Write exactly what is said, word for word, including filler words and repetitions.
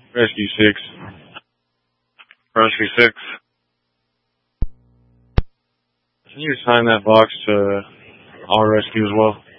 Rescue six. Rescue six. Can you assign that box to our rescue as well?